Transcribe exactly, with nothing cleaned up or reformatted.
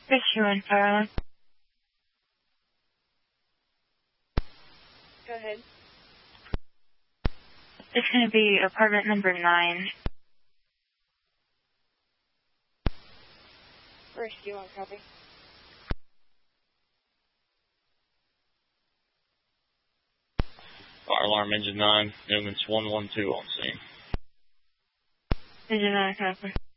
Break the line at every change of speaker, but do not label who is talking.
Issue in Fire.
Go ahead.
It's going to be apartment number nine.
First, do you want copy?
Fire alarm engine nine, Newman's one one two on scene.
Engine nine, copy.